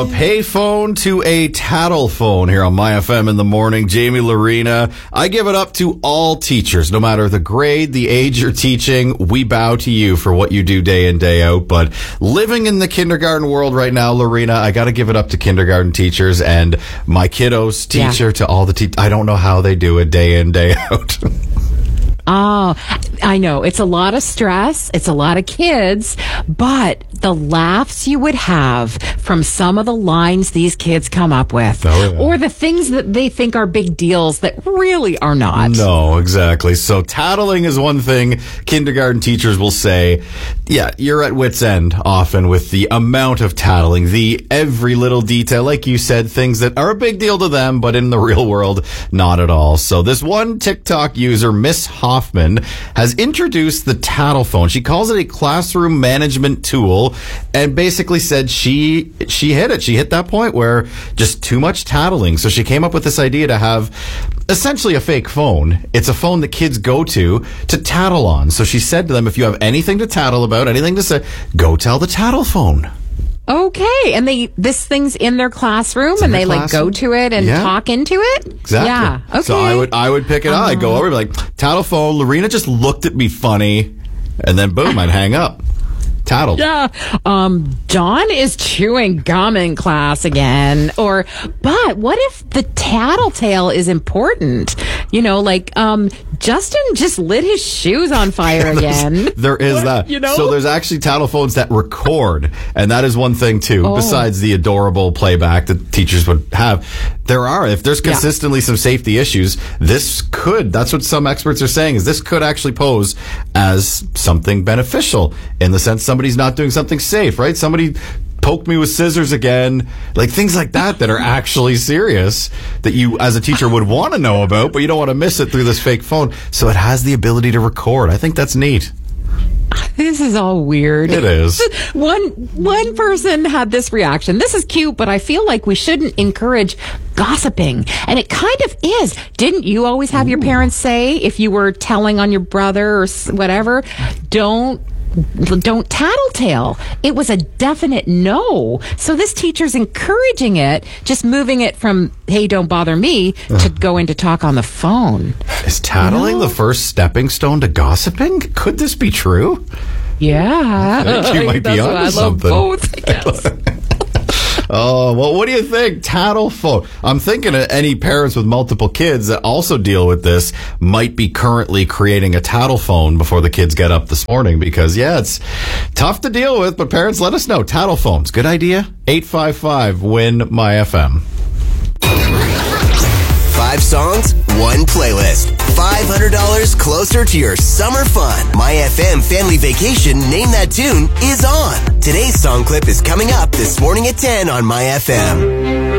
A payphone to a tattle phone here on My FM in the morning. Jamie Lorena. I give it up to all teachers, no matter the grade, the age you're teaching. We bow to you for what you do day in, day out. But living in the kindergarten world right now, Lorena, I got to give it up to kindergarten teachers and my kiddos' teacher to all the teachers. I don't know how they do it day in, day out. Oh, I know. It's a lot of stress. It's a lot of kids, but the laughs you would have from some of the lines these kids come up with, or the things that they think are big deals that really are not. No, exactly. So tattling is one thing kindergarten teachers will say. Yeah, you're at wit's end often with the amount of tattling, the every little detail, like you said, things that are a big deal to them, but in the real world, not at all. So this one TikTok user, Miss Hoffman, has introduced the tattle phone. She calls it a classroom management tool and basically said she hit it. She hit that point where just too much tattling. So she came up with this idea to have essentially a fake phone. It's a phone that kids go to tattle on. So she said to them, if you have anything to tattle about, anything to say, go tell the tattle phone. Okay, and this thing's in their classroom, and they go to it and talk into it. Exactly. Yeah. Okay. So I would pick it up. I'd go over and be like, tattle phone. Lorena just looked at me funny, and then boom, I'd hang up. Tattled. Yeah. Dawn is chewing gum in class again. But what if the tattletale is important? You know, like, Justin just lit his shoes on fire again. There is that. You know? So there's actually tattle phones that record, and that is one thing too, besides the adorable playback that teachers would have. If there's consistently some safety issues, that's what some experts are saying, is this could actually pose as something beneficial in the sense somebody's not doing something safe, right? Somebody poked me with scissors again, like things like that are actually serious that you as a teacher would want to know about, but you don't want to miss it through this fake phone. So it has the ability to record. I think that's neat. This is all weird. It is. One person had this reaction. This is cute, but I feel like we shouldn't encourage gossiping. And it kind of is. Didn't you always have your parents say, if you were telling on your brother or whatever, don't tattletale? It was a definite no. So this teacher's encouraging it, just moving it from, hey, don't bother me, to go into talk on the phone. Is tattling the first stepping stone to gossiping? Could this be true? Yeah. I think you might be onto something. I love both, I guess. Oh, well, what do you think? Tattle phone. I'm thinking any parents with multiple kids that also deal with this might be currently creating a tattle phone before the kids get up this morning because, it's tough to deal with, but parents, let us know. Tattle phones. Good idea? 855-WIN-MY-FM. 5 songs, 1 playlist. $500 closer to your summer fun. My FM Family Vacation Name That Tune is on. Today's song clip is coming up this morning at 10 on My FM.